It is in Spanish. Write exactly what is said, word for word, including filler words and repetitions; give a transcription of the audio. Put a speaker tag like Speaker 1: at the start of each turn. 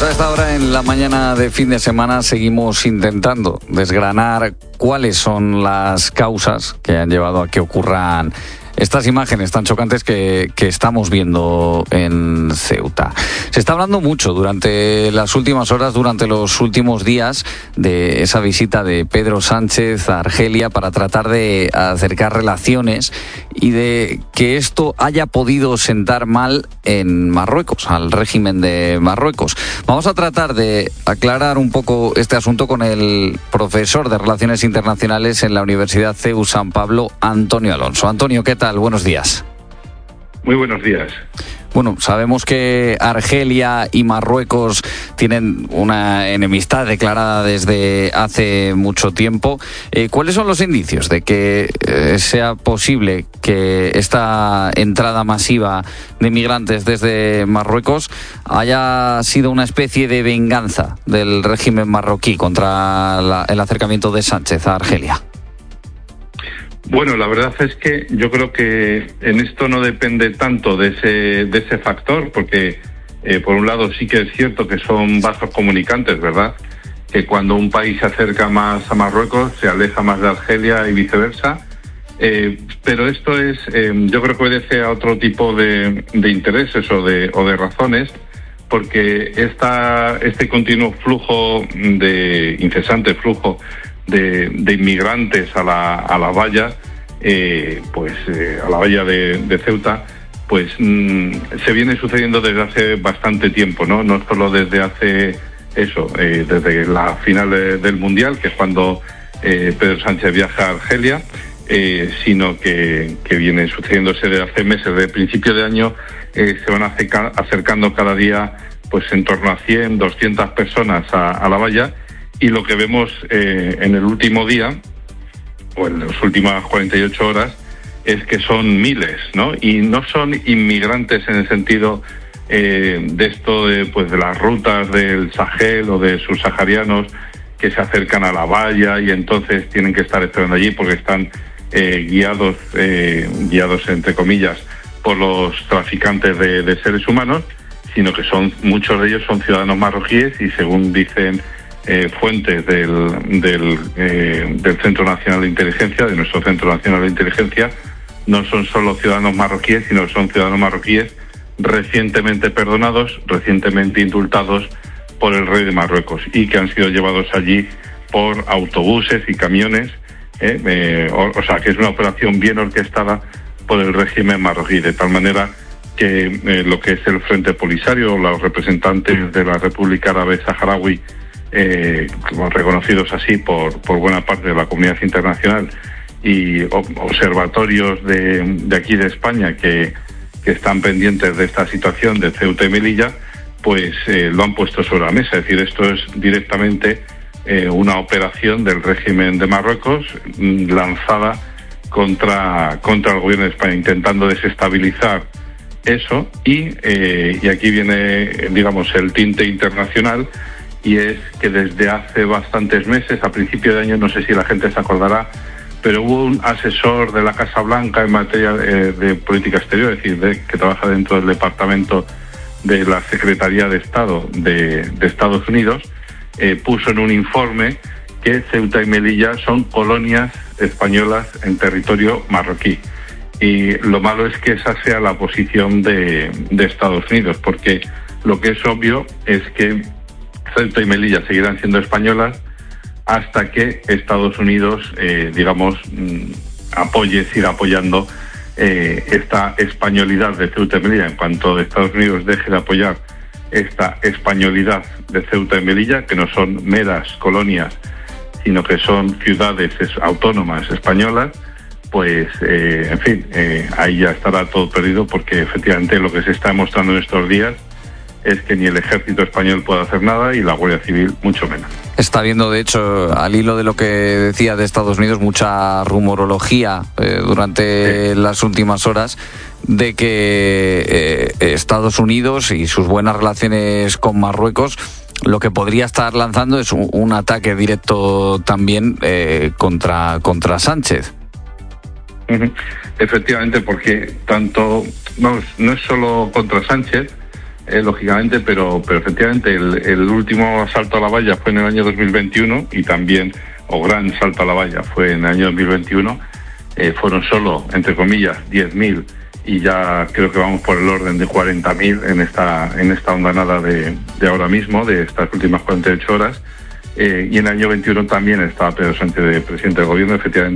Speaker 1: A esta hora, en la mañana de fin de semana, seguimos intentando desgranar cuáles son las causas que han llevado a que ocurran estas imágenes tan chocantes que, que estamos viendo en Ceuta. Se está hablando mucho durante las últimas horas, durante los últimos días, de esa visita de Pedro Sánchez a Argelia para tratar de acercar relaciones y de que esto haya podido sentar mal en Marruecos, al régimen de Marruecos. Vamos a tratar de aclarar un poco este asunto con el profesor de Relaciones Internacionales en la Universidad C E U San Pablo, Antonio Alonso. Antonio, ¿qué tal? Buenos días.
Speaker 2: Muy buenos días.
Speaker 1: Bueno, sabemos que Argelia y Marruecos tienen una enemistad declarada desde hace mucho tiempo. Eh, ¿Cuáles son los indicios de que eh, sea posible que esta entrada masiva de migrantes desde Marruecos haya sido una especie de venganza del régimen marroquí contra la, el acercamiento de Sánchez a Argelia?
Speaker 2: Bueno, la verdad es que yo creo que en esto no depende tanto de ese de ese factor, porque eh, por un lado sí que es cierto que son vasos comunicantes, ¿verdad? Que cuando un país se acerca más a Marruecos se aleja más de Argelia y viceversa. Eh, pero esto es, eh, yo creo que obedece a otro tipo de, de intereses o de o de razones, porque esta este continuo flujo de incesante flujo De, de inmigrantes a la a la valla, eh, pues eh, a la valla de, de Ceuta, pues mmm, se viene sucediendo desde hace bastante tiempo, no no solo desde hace eso, eh, desde la final de, del mundial, que es cuando eh, Pedro Sánchez viaja a Argelia, eh, sino que, que viene sucediéndose desde hace meses. Desde el principio de año eh, se van acerca, acercando cada día, pues en torno a cien, doscientas personas a, a la valla. Y lo que vemos eh, en el último día, o en las últimas cuarenta y ocho horas, es que son miles, ¿no? Y no son inmigrantes en el sentido eh, de esto de, pues, de las rutas del Sahel o de subsaharianos que se acercan a la valla y entonces tienen que estar esperando allí porque están eh, guiados, eh, guiados entre comillas, por los traficantes de, de seres humanos, sino que son muchos de ellos son ciudadanos marroquíes y, según dicen Eh, fuentes del del, eh, del Centro Nacional de Inteligencia, de nuestro Centro Nacional de Inteligencia, no son solo ciudadanos marroquíes, sino que son ciudadanos marroquíes recientemente perdonados, recientemente indultados por el rey de Marruecos y que han sido llevados allí por autobuses y camiones, eh, eh, o, o sea que es una operación bien orquestada por el régimen marroquí, de tal manera que eh, lo que es el Frente Polisario, los representantes de la República Árabe Saharaui, Eh, reconocidos así por, por buena parte de la comunidad internacional, y observatorios de, de aquí de España que, que están pendientes de esta situación de Ceuta y Melilla, pues eh, lo han puesto sobre la mesa. Es decir, esto es directamente eh, una operación del régimen de Marruecos lanzada contra, contra el gobierno de España, intentando desestabilizar eso, y, eh, y aquí viene, digamos, el tinte internacional. Y es que desde hace bastantes meses, a principio de año, no sé si la gente se acordará, pero hubo un asesor de la Casa Blanca en materia de, de política exterior, es decir, de, que trabaja dentro del departamento de la Secretaría de Estado de, de Estados Unidos, eh, puso en un informe que Ceuta y Melilla son colonias españolas en territorio marroquí. Y lo malo es que esa sea la posición de, de Estados Unidos, porque lo que es obvio es que Ceuta y Melilla seguirán siendo españolas hasta que Estados Unidos, eh, digamos, apoye, siga apoyando eh, esta españolidad de Ceuta y Melilla. En cuanto Estados Unidos deje de apoyar esta españolidad de Ceuta y Melilla, que no son meras colonias, sino que son ciudades autónomas españolas, pues, eh, en fin, eh, ahí ya estará todo perdido, porque efectivamente lo que se está demostrando en estos días es que ni el ejército español puede hacer nada y la Guardia Civil mucho menos.
Speaker 1: Está habiendo, de hecho, al hilo de lo que decía de Estados Unidos, mucha rumorología eh, durante sí. las últimas horas de que eh, Estados Unidos y sus buenas relaciones con Marruecos lo que podría estar lanzando es un, un ataque directo también eh, contra, contra Sánchez.
Speaker 2: Uh-huh. Efectivamente, porque tanto no, no es solo contra Sánchez, eh, lógicamente, pero, pero efectivamente el, el último salto a la valla fue en el año dos mil veintiuno y también, o gran salto a la valla fue en el año dos mil veintiuno, eh, fueron solo, entre comillas, diez mil y ya creo que vamos por el orden de cuarenta mil en esta, en esta ondanada de, de ahora mismo, de estas últimas cuarenta y ocho horas. Eh, y en el año veintiuno también estaba Pedro Sánchez de presidente del gobierno, efectivamente.